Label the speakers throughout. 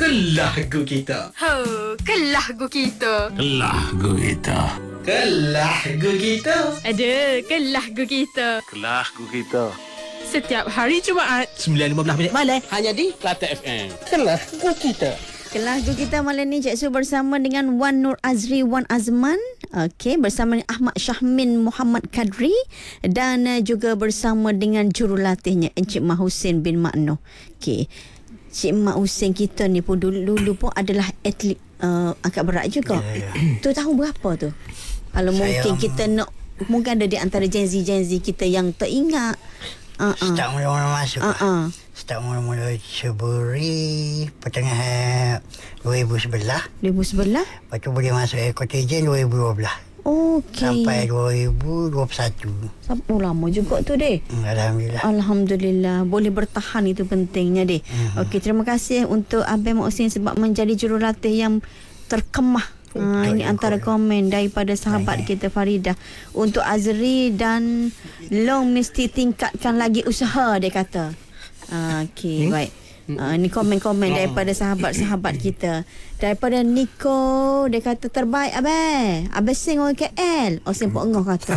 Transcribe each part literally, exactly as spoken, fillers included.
Speaker 1: Kelah gu kita.
Speaker 2: Ho, kelah gu kita.
Speaker 3: Kelah gu kita.
Speaker 1: Kelah gu kita.
Speaker 2: Ada, kelah gu kita.
Speaker 3: Kelah gu kita.
Speaker 2: Setiap hari Jumaat,
Speaker 1: sembilan lima belas minit malam.
Speaker 3: Hanya di Kelate F M.
Speaker 1: Kelah gu kita.
Speaker 4: Kelah gu kita malam ni Cik Su bersama dengan Wan Nur Azri Wan Azman. Okey, bersama dengan Ahmad Syahmin Muhammad Kadri dan uh, juga bersama dengan jurulatihnya Encik Mak Hussein bin Makno. Okey. Cik Mak Hussein kita ni pun dulu, dulu pun adalah atlet uh, angkat berat juga. Ya, ya. Tu tahun berapa tu? Kalau saya mungkin kita nak, mungkin ada di antara Gen Z Gen Z kita yang teringat. Uh-uh.
Speaker 5: Start mula-mula masuk
Speaker 4: uh-uh.
Speaker 5: lah. Start mula-mula Februari pertengahan dua ribu sebelas.
Speaker 4: dua ribu sebelas.
Speaker 5: Lepas tu boleh masuk Ekotejen dua ribu dua belas.
Speaker 4: Okey.
Speaker 5: Sampai dua ribu dua puluh satu.
Speaker 4: Oh, lama juga tu deh.
Speaker 5: Alhamdulillah.
Speaker 4: Alhamdulillah. Boleh bertahan itu pentingnya deh. Mm-hmm. Okey, terima kasih untuk Abang Mak Hussein sebab menjadi jurulatih yang terkemah. Ha, ini antara komen daripada sahabat kita Farida. Untuk Azri dan Long mesti tingkatkan lagi usaha, dia kata. Ha, okey, hmm? baik. Uh, ni komen-komen daripada sahabat-sahabat kita. Daripada Nico, dia kata terbaik abang. Abang sing orang K L. Oh, sing Pok Ngoh kata.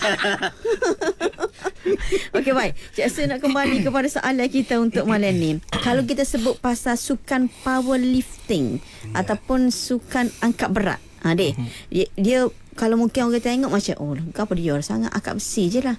Speaker 4: Okey, baik. Cik Su nak kembali kepada soalan kita untuk malam ni. Kalau kita sebut pasal sukan powerlifting yeah. ataupun sukan angkat berat. Ha deh. Dia, dia kalau mungkin orang tengok macam oh, apa dia sangat angkat besi je lah.